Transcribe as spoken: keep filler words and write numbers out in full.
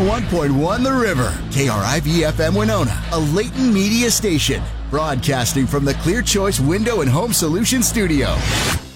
oh one point one The River. K R I V F M Winona, a Leighton Media station. Broadcasting from the Clear Choice Window and Home Solutions Studio.